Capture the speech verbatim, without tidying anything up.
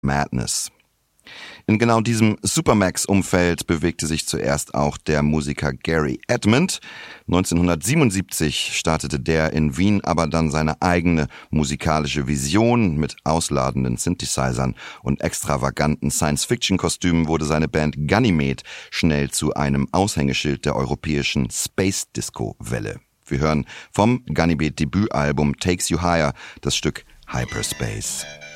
Madness. In genau diesem Supermax-Umfeld bewegte sich zuerst auch der Musiker Gary Edmond. neunzehnhundertsiebenundsiebzig startete der in Wien aber dann seine eigene musikalische Vision. Mit ausladenden Synthesizern und extravaganten Science-Fiction-Kostümen wurde seine Band Ganymede schnell zu einem Aushängeschild der europäischen Space-Disco-Welle. Wir hören vom Ganymede-Debütalbum Takes You Higher das Stück Hyperspace.